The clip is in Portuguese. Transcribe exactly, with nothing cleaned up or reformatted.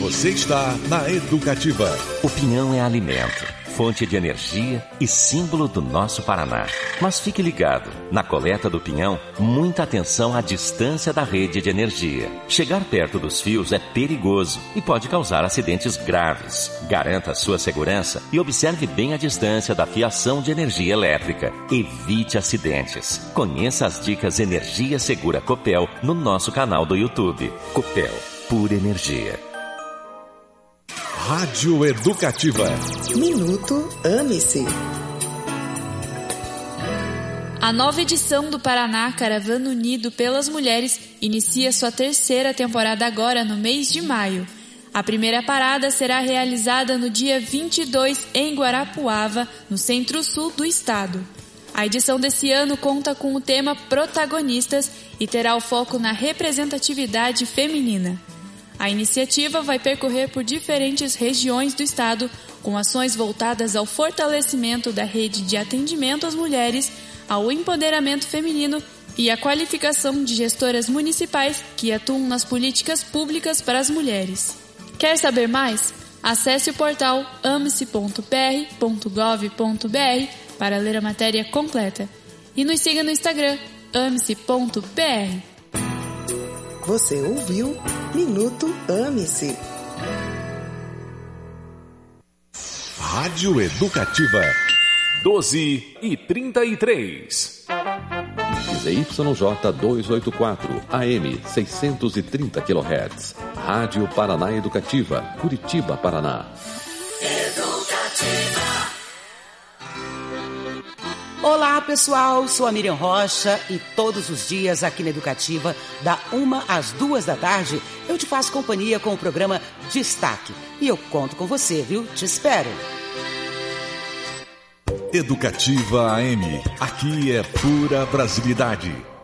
Você está na Educativa. O pinhão é alimento, fonte de energia e símbolo do nosso Paraná. Mas fique ligado, na coleta do pinhão, muita atenção à distância da rede de energia. Chegar perto dos fios é perigoso e pode causar acidentes graves. Garanta a sua segurança e observe bem a distância da fiação de energia elétrica. Evite acidentes. Conheça as dicas Energia Segura Copel no nosso canal do YouTube. Copel, pura energia. Rádio Educativa. Minuto Ame-se. A nova edição do Paraná Caravana Unido pelas Mulheres inicia sua terceira temporada agora no mês de maio. A primeira parada será realizada no dia vinte e dois em Guarapuava, no centro-sul do estado. A edição desse ano conta com o tema Protagonistas e terá o foco na representatividade feminina. A iniciativa vai percorrer por diferentes regiões do estado, com ações voltadas ao fortalecimento da rede de atendimento às mulheres, ao empoderamento feminino e à qualificação de gestoras municipais que atuam nas políticas públicas para as mulheres. Quer saber mais? Acesse o portal ame-se ponto p r ponto gov ponto b r para ler a matéria completa. E nos siga no Instagram, ame-se ponto p r. Você ouviu Minuto Ame-se. Rádio Educativa. doze e trinta e três. Z Y J duzentos e oitenta e quatro, A M seiscentos e trinta quilohertz. Rádio Paraná Educativa, Curitiba, Paraná. Educativa. Olá pessoal, sou a Miriam Rocha e todos os dias aqui na Educativa, da uma às duas da tarde, eu te faço companhia com o programa Destaque. E eu conto com você, viu? Te espero. Educativa A M. Aqui é pura brasilidade.